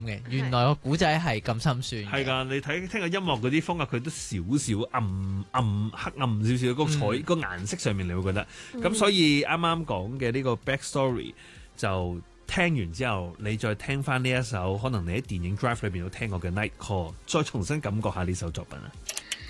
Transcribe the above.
嘅，原來個古仔係咁心酸嘅。 係㗎，你聽個音樂嗰啲風格，佢都少少黑暗少少，個個顏色上面你會覺得。咁所以啱啱講嘅呢個 backstory 就聽完之後，你再聽翻呢一首，可能你喺電影 Drive 裏邊都聽過嘅 Night Call，再重新感覺下呢首作品啊。